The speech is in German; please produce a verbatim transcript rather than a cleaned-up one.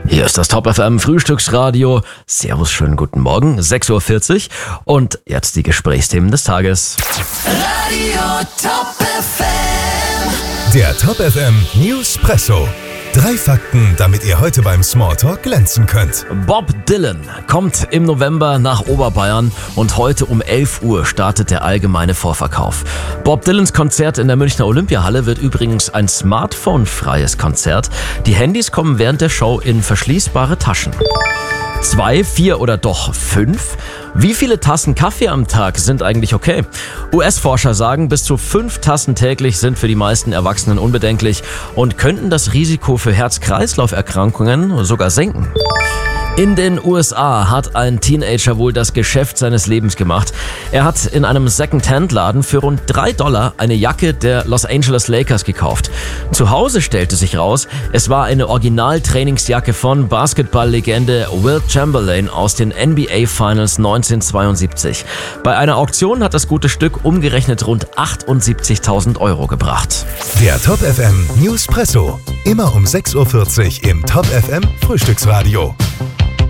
Hier ist das Top F M Frühstücksradio. Servus, schönen guten Morgen, sechs Uhr vierzig. Und jetzt die Gesprächsthemen des Tages. Radio Top F M. Der Top F M Newspresso. Drei Fakten, damit ihr heute beim Smalltalk glänzen könnt. Bob Dylan kommt im November nach Oberbayern und heute um elf Uhr startet der allgemeine Vorverkauf. Bob Dylans Konzert in der Münchner Olympiahalle wird übrigens ein smartphone-freies Konzert. Die Handys kommen während der Show in verschließbare Taschen. Zwei, vier oder doch fünf? Wie viele Tassen Kaffee am Tag sind eigentlich okay? U S-Forscher sagen, bis zu fünf Tassen täglich sind für die meisten Erwachsenen unbedenklich und könnten das Risiko für Herz-Kreislauf-Erkrankungen sogar senken. In den U S A hat ein Teenager wohl das Geschäft seines Lebens gemacht. Er hat in einem Second-Hand-Laden für rund drei Dollar eine Jacke der Los Angeles Lakers gekauft. Zu Hause stellte sich raus, es war eine Original-Trainingsjacke von Basketball-Legende Wilt Chamberlain aus den N B A Finals neunzehnhundertzweiundsiebzig. Bei einer Auktion hat das gute Stück umgerechnet rund achtundsiebzigtausend Euro gebracht. Der Top F M Newspresso. Immer um sechs Uhr vierzig im Top F M Frühstücksradio.